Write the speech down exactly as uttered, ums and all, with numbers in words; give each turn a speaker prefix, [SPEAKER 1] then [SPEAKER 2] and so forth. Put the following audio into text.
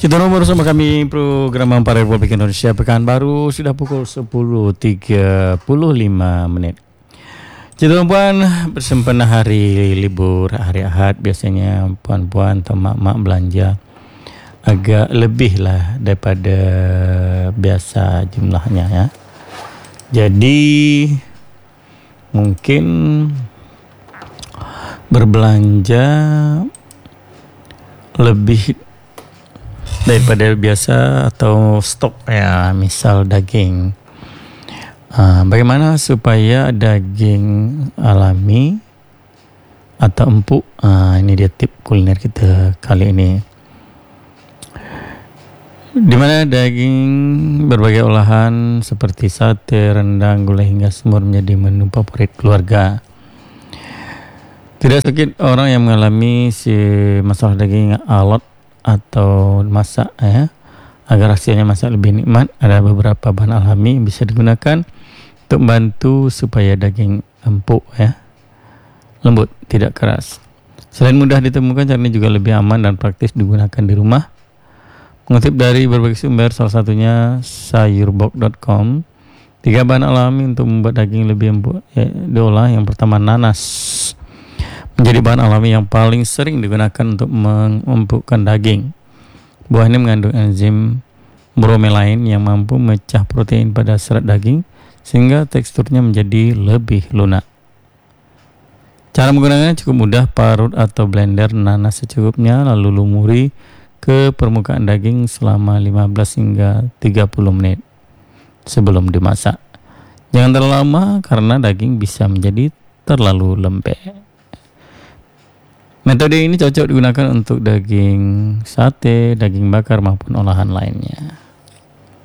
[SPEAKER 1] Kita nomor bersama kami program Ampara Republik Indonesia Pekanbaru sudah pukul sepuluh tiga puluh lima menit. Jadi puan bersempena hari libur hari Ahad biasanya puan-puan atau mak-mak belanja agak lebih lah daripada biasa jumlahnya ya. Jadi mungkin berbelanja lebih daripada biasa atau stok ya, misal daging. Uh, bagaimana supaya daging alami atau empuk? Uh, ini dia tip kuliner kita kali ini. Di mana daging berbagai olahan seperti sate, rendang, gulai hingga semur menjadi menu favorit keluarga. Tidak sedikit orang yang mengalami si masalah daging alot atau masak ya, agar hasilnya masak lebih nikmat. Ada beberapa bahan alami yang bisa digunakan untuk membantu supaya daging empuk ya, lembut, tidak keras. Selain mudah ditemukan, caranya juga lebih aman dan praktis digunakan di rumah. Mengutip dari berbagai sumber, salah satunya sayurbox dot com, tiga bahan alami untuk membuat daging lebih empuk ya, diolah. Yang pertama, nanas menjadi bahan alami yang paling sering digunakan untuk mengempukkan daging. Buah ini mengandung enzim bromelain yang mampu memecah protein pada serat daging sehingga teksturnya menjadi lebih lunak. Cara menggunakannya cukup mudah. Parut atau blender nanas secukupnya, lalu lumuri ke permukaan daging selama lima belas hingga tiga puluh menit sebelum dimasak. Jangan terlalu lama karena daging bisa menjadi terlalu lembek. Metode ini cocok digunakan untuk daging sate, daging bakar maupun olahan lainnya.